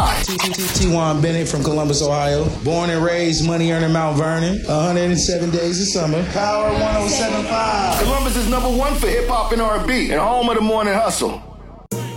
live. T-Juan Bennett from Columbus, Ohio. Born and raised, money earning Mount Vernon. 107 days of summer. Power 107.5. Columbus is #1 for hip hop and R&B, and home of the morning hustle.